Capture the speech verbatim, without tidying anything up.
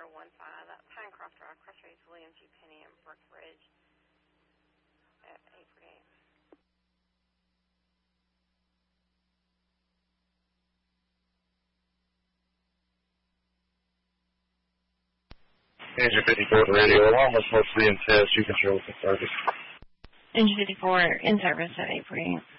zero one five. That's Pinecroft Drive, Crossroads, William G. Penny, and Brookridge at eight forty-eight. Engine fifty-four to radio. Alarm was supposed to be in test. You control the service. Engine fifty-four in service at eight forty-eight.